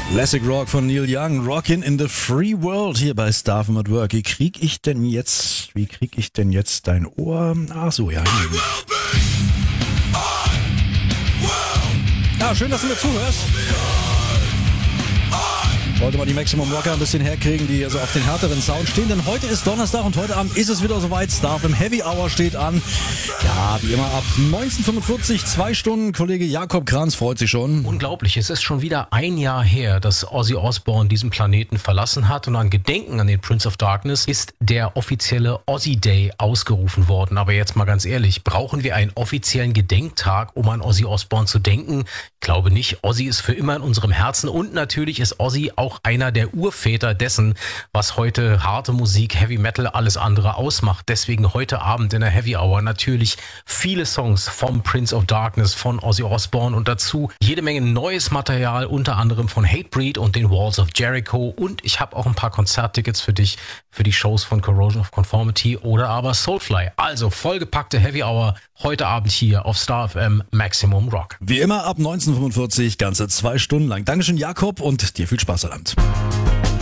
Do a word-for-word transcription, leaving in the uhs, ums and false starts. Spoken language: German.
Classic Rock von Neil Young, Rockin' in the Free World hier bei Star F M at Work. Wie krieg ich denn jetzt, wie krieg ich denn jetzt dein Ohr? Ach so, ja. Ja, schön, dass du mir zuhörst. Wollte mal die Maximum Rocker ein bisschen herkriegen, die also auf den härteren Sound stehen, denn heute ist Donnerstag und heute Abend ist es wieder soweit. Star F M Heavy Hour steht an. Ja, wie immer ab neunzehn Uhr fünfundvierzig, zwei Stunden. Kollege Jakob Kranz freut sich schon. Unglaublich, es ist schon wieder ein Jahr her, dass Ozzy Osbourne diesen Planeten verlassen hat und an Gedenken an den Prince of Darkness ist der offizielle Ozzy Day ausgerufen worden. Aber jetzt mal ganz ehrlich, brauchen wir einen offiziellen Gedenktag, um an Ozzy Osbourne zu denken? Ich glaube nicht. Ozzy ist für immer in unserem Herzen und natürlich ist Ozzy auch einer der Urväter dessen, was heute harte Musik, Heavy Metal, alles andere ausmacht. Deswegen heute Abend in der Heavy Hour natürlich viele Songs vom Prince of Darkness, von Ozzy Osbourne und dazu jede Menge neues Material, unter anderem von Hatebreed und den Walls of Jericho. Und ich habe auch ein paar Konzerttickets für dich, für die Shows von Corrosion of Conformity oder aber Soulfly. Also vollgepackte Heavy Hour heute Abend hier auf Star F M Maximum Rock. Wie immer ab neunzehn Uhr fünfundvierzig, ganze zwei Stunden lang. Dankeschön Jakob und dir viel Spaß am Abend.